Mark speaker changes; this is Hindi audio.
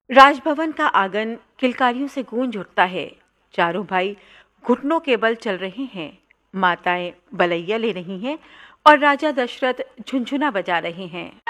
Speaker 1: राजभवन का आंगन किलकारियों से गूंज उठता है। चारों भाई घुटनों के बल चल रहे हैं। माताएं बलैया ले रही हैं और राजा दशरथ झुनझुना बजा रहे हैं।